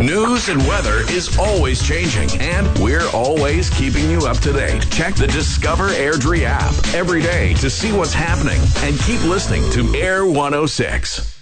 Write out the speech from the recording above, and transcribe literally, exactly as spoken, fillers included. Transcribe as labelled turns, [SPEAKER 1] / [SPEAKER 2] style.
[SPEAKER 1] News and weather is always changing, and we're always keeping you up to date. Check the Discover Airdrie app every day to see what's happening, and keep listening to Air one oh six.